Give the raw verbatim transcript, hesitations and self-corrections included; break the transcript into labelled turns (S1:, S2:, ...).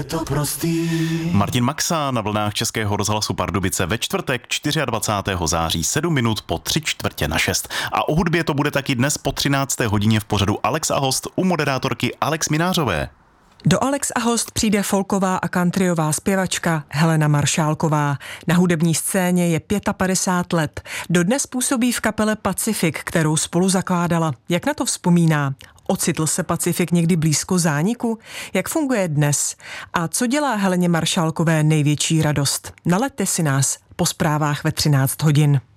S1: to prostý.
S2: Martin Maxa na vlnách Českého rozhlasu Pardubice ve čtvrtek dvacátého čtvrtého září sedm minut po tři čtvrtě na šest. A o hudbě to bude taky dnes po třinácté hodině v pořadu Alex a host u moderátorky Alex Minářové.
S3: Do Alex a host přijde folková a countryová zpěvačka Helena Maršálková. Na hudební scéně je padesát pět let. Dodnes působí v kapele Pacific, kterou spolu zakládala. Jak na to vzpomíná? Ocitl se Pacific někdy blízko zániku? Jak funguje dnes? A co dělá Heleně Maršálkové největší radost? Nalaďte si nás po zprávách ve třináct hodin.